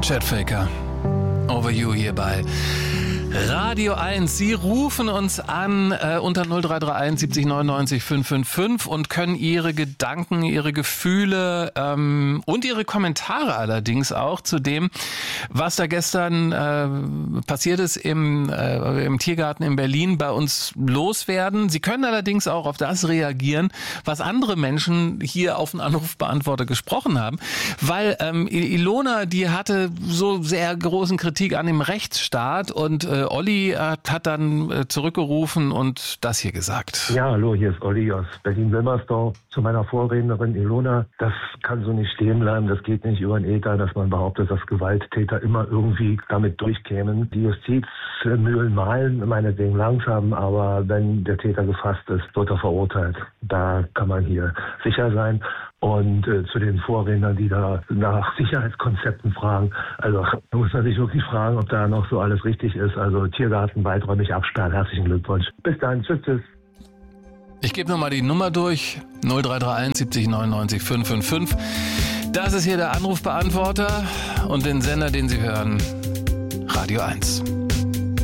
Chet Faker, Over You hier bei Radio 1. Sie rufen uns an unter 0331 70 99 555 und können Ihre Gedanken, Ihre Gefühle und Ihre Kommentare allerdings auch zu dem, was da gestern passiert ist im Tiergarten in Berlin, bei uns loswerden. Sie können allerdings auch auf das reagieren, was andere Menschen hier auf den Anrufbeantworter gesprochen haben, weil Ilona, die hatte so sehr großen Kritik an dem Rechtsstaat und Olli hat dann zurückgerufen und das hier gesagt. Ja, hallo, hier ist Olli aus Berlin-Wilmersdorf. Zu meiner Vorrednerin Ilona, das kann so nicht stehen bleiben, das geht nicht über den Äther, dass man behauptet, dass Gewalttäter immer irgendwie damit durchkämen. Die Justizmühlen mahlen, meinetwegen langsam, aber wenn der Täter gefasst ist, wird er verurteilt. Da kann man hier sicher sein. Und zu den Vorrednern, die da nach Sicherheitskonzepten fragen, also da muss man sich wirklich fragen, ob da noch so alles richtig ist. Also Tiergarten weiträumig absperren. Herzlichen Glückwunsch. Bis dann. Tschüss, tschüss. Ich gebe nochmal die Nummer durch. 0331 70 99 555. Das ist hier der Anrufbeantworter und den Sender, den Sie hören, Radio 1.